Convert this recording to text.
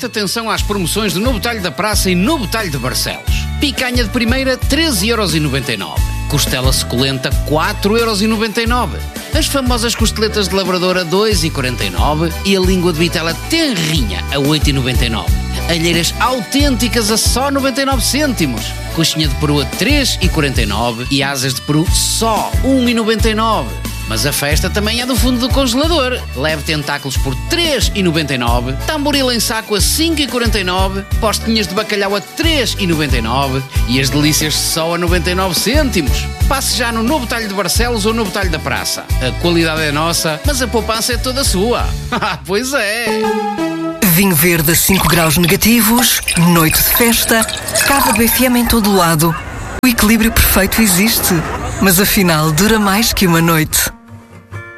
atenção às promoções do Novo Talho da Praça e Novo Talho de Barcelos. Picanha de primeira, 13,99€. Costela suculenta, 4,99€. As famosas costeletas de labradora, 2,49€. E a língua de vitela tenrinha, a 8,99€. Alheiras autênticas a só 99 cêntimos. Coxinha de peru a 3,49€ e asas de peru só 1,99€. Mas a festa também é do fundo do congelador. Leve tentáculos por 3,99€, tamboril em saco a 5,49€, postinhas de bacalhau a 3,99€ e as delícias só a 99 cêntimos. Passe já no Novo Talho de Barcelos ou Novo Talho da Praça. A qualidade é nossa, mas a poupança é toda sua. Pois é! Vinho verde a 5 graus negativos, noite de festa, Cava BFM em todo lado. O equilíbrio perfeito existe, mas afinal dura mais que uma noite.